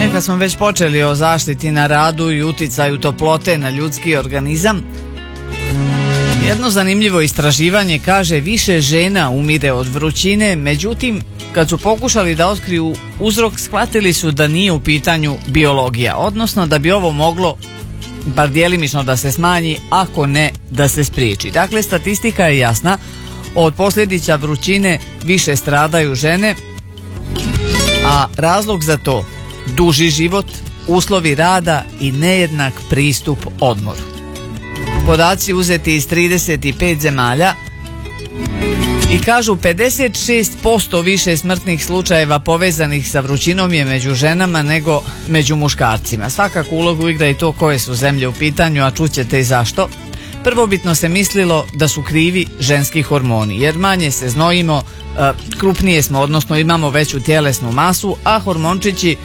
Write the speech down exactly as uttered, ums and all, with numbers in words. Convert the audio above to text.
E, kad smo već počeli o zaštiti na radu i uticaju toplote na ljudski organizam, jedno zanimljivo istraživanje kaže više žena umire od vrućine, međutim kad su pokušali da otkriju uzrok shvatili su da nije u pitanju biologija, odnosno da bi ovo moglo bar djelimično da se smanji, ako ne da se spriječi. Dakle, statistika je jasna, od posljedica vrućine više stradaju žene, a razlog za to duži život, uslovi rada i nejednak pristup odmoru. Podaci uzeti iz trideset pet zemalja i kažu pedeset šest posto više smrtnih slučajeva povezanih sa vrućinom je među ženama nego među muškarcima. Svakako ulogu igra i to koje su zemlje u pitanju, a čućete i zašto. Prvobitno se mislilo da su krivi ženski hormoni, jer manje se znojimo, krupnije smo, odnosno imamo veću tjelesnu masu, a hormončići